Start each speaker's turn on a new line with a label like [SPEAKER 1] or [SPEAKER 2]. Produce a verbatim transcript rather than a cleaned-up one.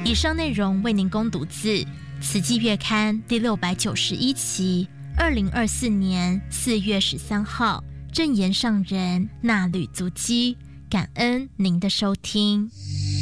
[SPEAKER 1] 以上内容为您供读自《慈济月刊》第六百九十一期，二零二四年四月十三号，正言上人纳履足迹，感恩您的收听。